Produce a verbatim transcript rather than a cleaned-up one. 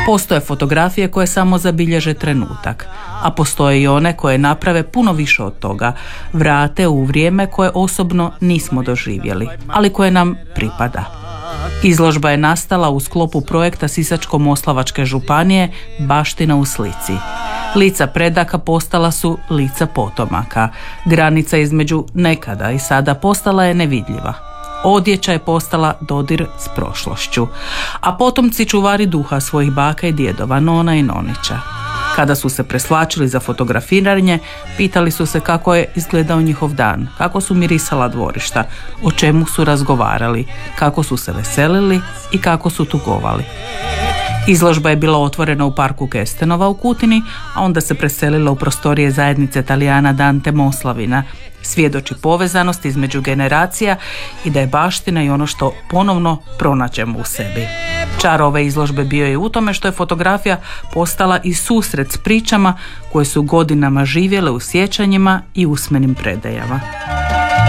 Postoje fotografije koje samo zabilježe trenutak, a postoje i one koje naprave puno više od toga, vrate u vrijeme koje osobno nismo doživjeli, ali koje nam pripada. Izložba je nastala u sklopu projekta Sisačko-moslavačke županije Baština u slici. Lica predaka postala su lica potomaka. Granica između nekada i sada postala je nevidljiva. Odjeća je postala dodir s prošlošću, a potomci čuvari duha svojih baka i djedova, nona i nonića. Kada su se presvlačili za fotografiranje, pitali su se kako je izgledao njihov dan, kako su mirisala dvorišta, o čemu su razgovarali, kako su se veselili i kako su tugovali. Izložba je bila otvorena u parku Kestenova u Kutini, a onda se preselila u prostorije zajednice Talijana Dante Moslavina. Svjedoči povezanost između generacija i da je baština i ono što ponovno pronađemo u sebi. Čar ove izložbe bio je u tome što je fotografija postala i susret s pričama koje su godinama živjele u sjećanjima i usmenim predajama.